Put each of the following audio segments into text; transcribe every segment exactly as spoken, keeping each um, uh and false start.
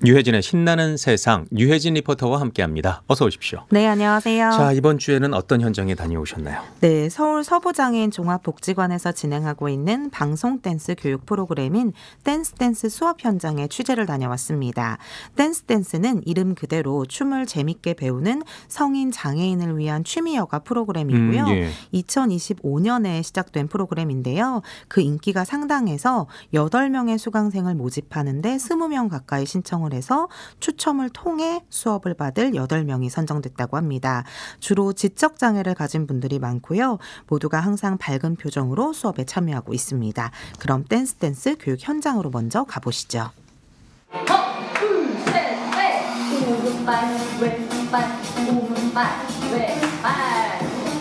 유혜진의 신나는 세상, 유혜진 리포터와 함께합니다. 어서 오십시오. 네, 안녕하세요. 자, 이번 주에는 어떤 현장에 다녀오셨나요? 네, 서울 서부장애인 종합복지관에서 진행하고 있는 방송 댄스 교육 프로그램인 댄스 댄스 수업 현장에 취재를 다녀왔습니다. 댄스 댄스는 이름 그대로 춤을 재밌게 배우는 성인 장애인을 위한 취미 여가 프로그램이고요. 음, 예. 이천이십오 년에 시작된 프로그램인데요. 그 인기가 상당해서 여덟 명의 수강생을 모집하는데 이십 명 가까이 신청을 해서 추첨을 통해 수업을 받을 여덟 명이 선정됐다고 합니다. 주로 지적장애를 가진 분들이 많고요. 모두가 항상 밝은 표정으로 수업에 참여하고 있습니다. 그럼 댄스 댄스 교육 현장으로 먼저 가보시죠. 하나, 둘, 셋, 넷. 오른발, 왼발, 오른발, 왼발.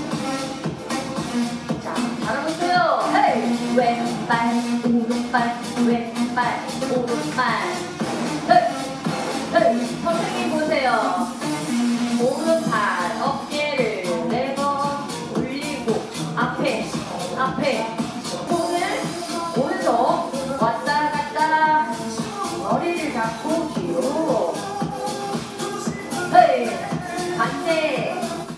자, 잘하고 있어요. 헤이! 왼발, 오른발, 왼발, 오른발. 헤이! 선생님 보세요. 오른팔 어깨를 네 번 올리고 앞에 앞에 손을 오른쪽 왔다 갔다 머리를 잡고 뒤로 헤이 반대.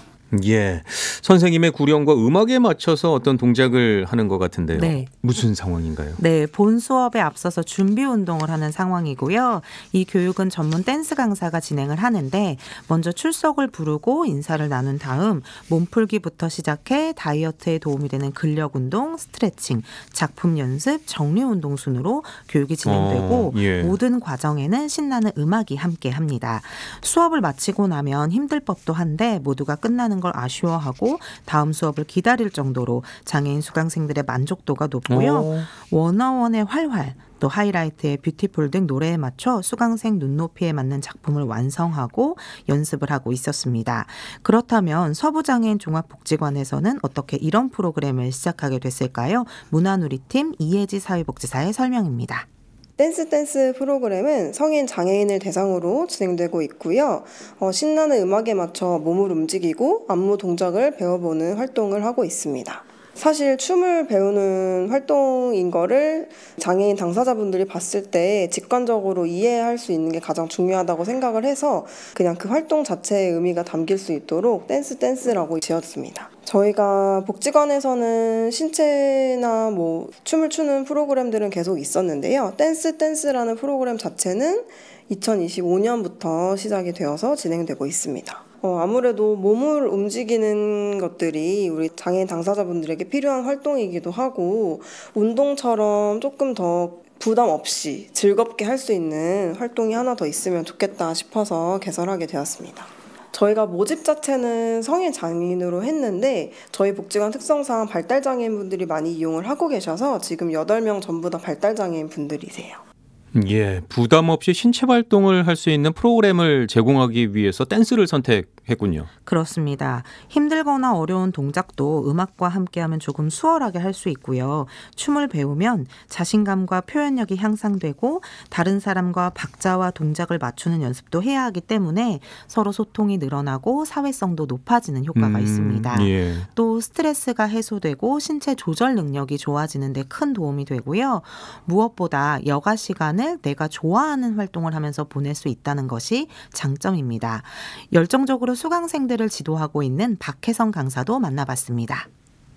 예, 선생님의 구령과 음악에 맞춰서 어떤 동작을 하는 것 같은데요. 네. 무슨 상황인가요? 네, 본 수업에 앞서서 준비 운동을 하는 상황이고요. 이 교육은 전문 댄스 강사가 진행을 하는데 먼저 출석을 부르고 인사를 나눈 다음 몸풀기부터 시작해 다이어트에 도움이 되는 근력 운동, 스트레칭, 작품 연습, 정리 운동 순으로 교육이 진행되고 어, 예. 모든 과정에는 신나는 음악이 함께합니다. 수업을 마치고 나면 힘들 법도 한데 모두가 끝나는 걸 아쉬워하고 다음 수업을 기다릴 정도로 장애인 수강생들의 만족도가 높고요. 오. 워너원의 활활, 또 하이라이트의 뷰티풀 등 노래에 맞춰 수강생 눈높이에 맞는 작품을 완성하고 연습을 하고 있었습니다. 그렇다면 서부장애인 종합복지관에서는 어떻게 이런 프로그램을 시작하게 됐을까요? 문화누리팀 이혜지 사회복지사의 설명입니다. 댄스 댄스 프로그램은 성인 장애인을 대상으로 진행되고 있고요. 어, 신나는 음악에 맞춰 몸을 움직이고 안무 동작을 배워보는 활동을 하고 있습니다. 사실 춤을 배우는 활동인 거를 장애인 당사자분들이 봤을 때 직관적으로 이해할 수 있는 게 가장 중요하다고 생각을 해서 그냥 그 활동 자체의 의미가 담길 수 있도록 댄스 댄스라고 지었습니다. 저희가 복지관에서는 신체나 뭐 춤을 추는 프로그램들은 계속 있었는데요. 댄스 댄스라는 프로그램 자체는 이천이십오 년부터 시작이 되어서 진행되고 있습니다. 어, 아무래도 몸을 움직이는 것들이 우리 장애인 당사자분들에게 필요한 활동이기도 하고 운동처럼 조금 더 부담 없이 즐겁게 할 수 있는 활동이 하나 더 있으면 좋겠다 싶어서 개설하게 되었습니다. 저희가 모집 자체는 성인 장애인으로 했는데 저희 복지관 특성상 발달장애인 분들이 많이 이용을 하고 계셔서 지금 여덟 명 전부 다 발달장애인 분들이세요. 예, 부담 없이 신체 활동을 할 수 있는 프로그램을 제공하기 위해서 댄스를 선택했군요. 그렇습니다. 힘들거나 어려운 동작도 음악과 함께하면 조금 수월하게 할 수 있고요. 춤을 배우면 자신감과 표현력이 향상되고 다른 사람과 박자와 동작을 맞추는 연습도 해야 하기 때문에 서로 소통이 늘어나고 사회성도 높아지는 효과가 음, 있습니다. 예. 또 스트레스가 해소되고 신체 조절 능력이 좋아지는 데 큰 도움이 되고요. 무엇보다 여가 시간을 내가 좋아하는 활동을 하면서 보낼 수 있다는 것이 장점입니다. 열정적으로 수강생들을 지도하고 있는 박혜성 강사도 만나봤습니다.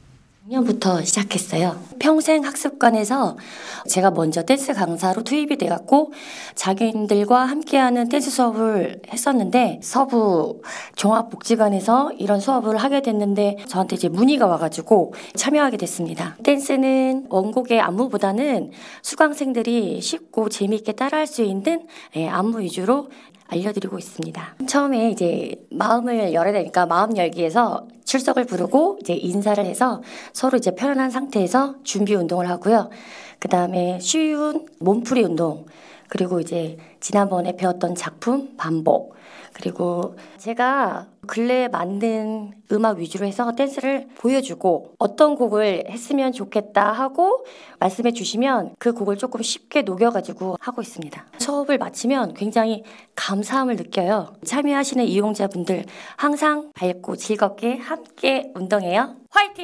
작년부터 시작했어요. 평생학습관에서 제가 먼저 댄스 강사로 투입이 돼갖고 장애인들과 함께하는 댄스 수업을 했었는데 서부 종합복지관에서 이런 수업을 하게 됐는데 저한테 이제 문의가 와가지고 참여하게 됐습니다. 댄스는 원곡의 안무보다는 수강생들이 쉽고 재미있게 따라할 수 있는 안무 위주로 알려드리고 있습니다. 처음에 이제 마음을 열어야 되니까 마음 열기에서 출석을 부르고 이제 인사를 해서 서로 이제 편안한 상태에서 준비 운동을 하고요. 그 다음에 쉬운 몸풀이 운동, 그리고 이제 지난번에 배웠던 작품 반복, 그리고 제가 근래에 만든 음악 위주로 해서 댄스를 보여주고 어떤 곡을 했으면 좋겠다 하고 말씀해 주시면 그 곡을 조금 쉽게 녹여가지고 하고 있습니다. 수업을 마치면 굉장히 감사함을 느껴요. 참여하시는 이용자분들 항상 밝고 즐겁게 함께 운동해요. 화이팅!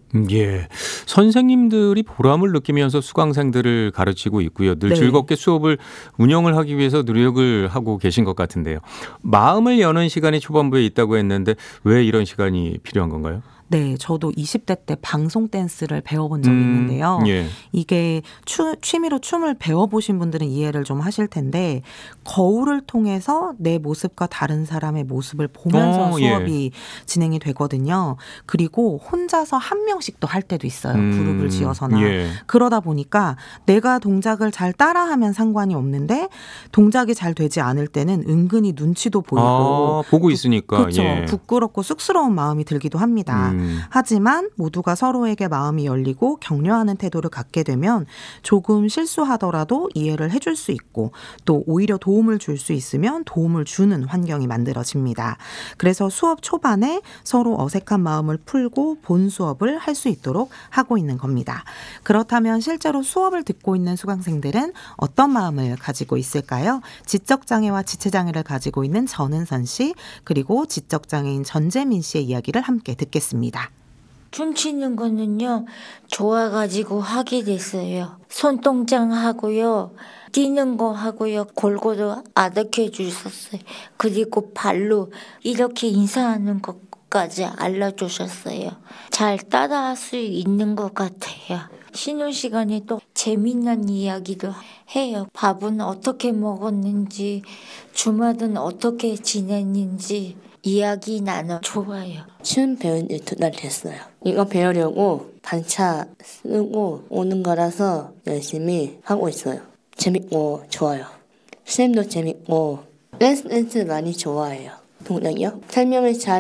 음, 예. 선생님들이 보람을 느끼면서 수강생들을 가르치고 있고요. 늘 네. 즐겁게 수업을 운영을 하기 위해서 노력을 하고 계신 것 같은데요. 마음을 여는 시간이 초반부에 있다고 했는데 왜 이런 시간이 필요한 건가요? 네, 저도 이십 대 때 방송 댄스를 배워본 적이 음, 있는데요. 예. 이게 추, 취미로 춤을 배워보신 분들은 이해를 좀 하실 텐데 거울을 통해서 내 모습과 다른 사람의 모습을 보면서 어, 예. 수업이 진행이 되거든요. 그리고 혼자서 한 명씩 또 할 때도 있어요. 음, 그룹을 지어서나. 예. 그러다 보니까 내가 동작을 잘 따라하면 상관이 없는데 동작이 잘 되지 않을 때는 은근히 눈치도 보이고 아, 보고 있으니까. 그렇죠. 예. 부끄럽고 쑥스러운 마음이 들기도 합니다. 음. 하지만 모두가 서로에게 마음이 열리고 격려하는 태도를 갖게 되면 조금 실수하더라도 이해를 해줄 수 있고 또 오히려 도움을 줄 수 있으면 도움을 주는 환경이 만들어집니다. 그래서 수업 초반에 서로 어색한 마음을 풀고 본 수업을 할 수 있도록 하고 있는 겁니다. 그렇다면 실제로 수업을 듣고 있는 수강생들은 어떤 마음을 가지고 있을까요? 지적장애와 지체장애를 가지고 있는 전은선 씨 그리고 지적장애인 전재민 씨의 이야기를 함께 듣겠습니다. 춤추는 거는요, 좋아가지고 하게 됐어요. 손동작 하고요, 뛰는 거 하고요, 골고루 아득해 주셨어요. 그리고 발로 이렇게 인사하는 것까지 알려주셨어요. 잘 따라할 수 있는 것 같아요. 쉬는 시간에 또 재미난 이야기도 해요. 밥은 어떻게 먹었는지, 주말은 어떻게 지냈는지, 이야기 나눠 좋아요. 춤 배운 지 두 달 됐어요. 이거 배우려고 반차 쓰고 오는 거라서 열심히 하고 있어요. 재밌고 좋아요. 쌤도 재밌고 댄스 댄스 많이 좋아해요. 동작이요? 설명을 잘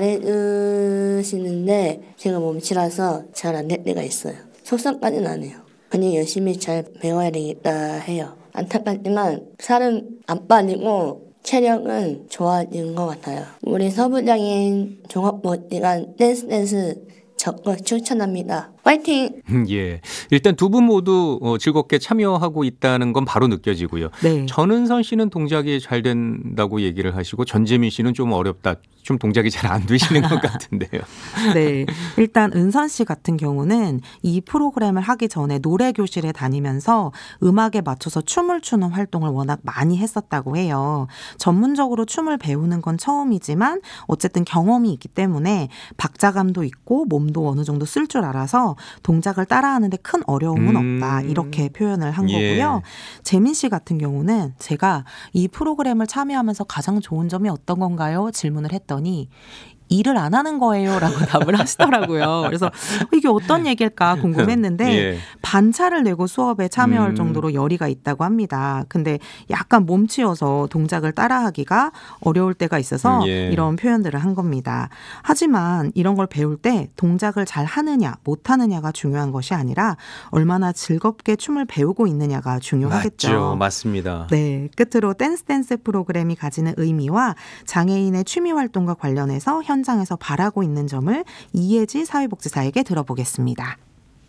해주시는데 제가 몸치라서 잘 안 될 때가 있어요. 속상까지는 안 해요. 그냥 열심히 잘 배워야 되겠다 해요. 안타깝지만 살은 안 빠지고 체력은 좋아진 것 같아요. 우리 서부장애인 종합복지관 댄스 댄스 적극 추천합니다. 화이팅! 예. 일단 두 분 모두 어, 즐겁게 참여하고 있다는 건 바로 느껴지고요. 네. 전은선 씨는 동작이 잘 된다고 얘기를 하시고 전재민 씨는 좀 어렵다. 좀 동작이 잘 안 되시는 것 같은데요. 네. 일단 은선 씨 같은 경우는 이 프로그램을 하기 전에 노래 교실에 다니면서 음악에 맞춰서 춤을 추는 활동을 워낙 많이 했었다고 해요. 전문적으로 춤을 배우는 건 처음이지만 어쨌든 경험이 있기 때문에 박자감도 있고 몸도 어느 정도 쓸 줄 알아서 동작을 따라하는데 큰 어려움은 음. 없다. 이렇게 표현을 한 예. 거고요. 재민 씨 같은 경우는 제가 이 프로그램을 참여하면서 가장 좋은 점이 어떤 건가요? 질문을 했더니 일을 안 하는 거예요 라고 답을 하시더라고요. 그래서 이게 어떤 얘기일까 궁금했는데 예. 반차를 내고 수업에 참여할 음. 정도로 열의가 있다고 합니다. 근데 약간 몸치여서 동작을 따라하기가 어려울 때가 있어서 예. 이런 표현들을 한 겁니다. 하지만 이런 걸 배울 때 동작을 잘 하느냐 못하느냐가 중요한 것이 아니라 얼마나 즐겁게 춤을 배우고 있느냐가 중요하겠죠. 맞죠. 맞습니다. 네, 끝으로 댄스 댄스 프로그램이 가지는 의미와 장애인의 취미 활동과 관련해서 현장에서 바라고 있는 점을 이혜지 사회복지사에게 들어보겠습니다.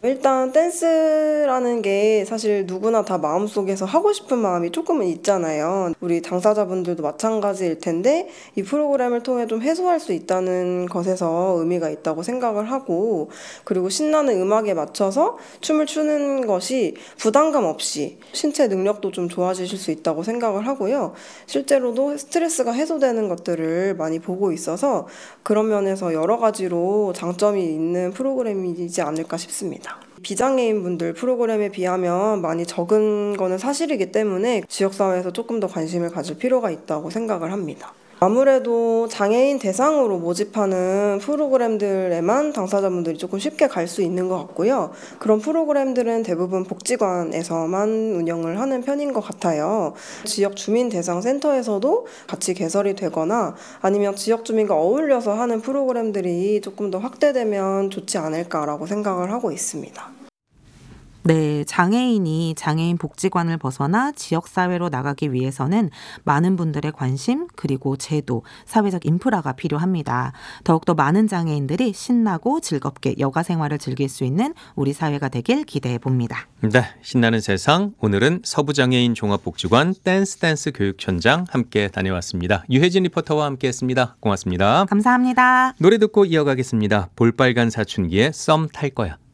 일단 댄스라는 게 사실 누구나 다 마음속에서 하고 싶은 마음이 조금은 있잖아요. 우리 당사자분들도 마찬가지일 텐데 이 프로그램을 통해 좀 해소할 수 있다는 것에서 의미가 있다고 생각을 하고, 그리고 신나는 음악에 맞춰서 춤을 추는 것이 부담감 없이 신체 능력도 좀 좋아지실 수 있다고 생각을 하고요. 실제로도 스트레스가 해소되는 것들을 많이 보고 있어서 그런 면에서 여러 가지로 장점이 있는 프로그램이지 않을까 싶습니다. 비장애인 분들 프로그램에 비하면 많이 적은 거는 사실이기 때문에 지역사회에서 조금 더 관심을 가질 필요가 있다고 생각을 합니다. 아무래도 장애인 대상으로 모집하는 프로그램들에만 당사자분들이 조금 쉽게 갈 수 있는 것 같고요. 그런 프로그램들은 대부분 복지관에서만 운영을 하는 편인 것 같아요. 지역 주민 대상 센터에서도 같이 개설이 되거나 아니면 지역 주민과 어울려서 하는 프로그램들이 조금 더 확대되면 좋지 않을까라고 생각을 하고 있습니다. 네, 장애인이 장애인 복지관을 벗어나 지역사회로 나가기 위해서는 많은 분들의 관심 그리고 제도, 사회적 인프라가 필요합니다. 더욱더 많은 장애인들이 신나고 즐겁게 여가 생활을 즐길 수 있는 우리 사회가 되길 기대해 봅니다. 네, 신나는 세상. 오늘은 서부장애인 종합복지관 댄스 댄스 교육 현장 함께 다녀왔습니다. 유혜진 리포터와 함께했습니다. 고맙습니다. 감사합니다. 노래 듣고 이어가겠습니다. 볼빨간 사춘기의 썸 탈 거야.